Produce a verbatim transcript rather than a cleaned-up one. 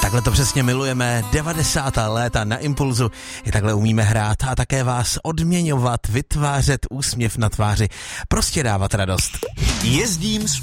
Takhle to přesně milujeme, devadesátá léta na Impulzu. I takhle umíme hrát a také vás odměňovat, vytvářet úsměv na tváři. Prostě dávat radost. Jezdím s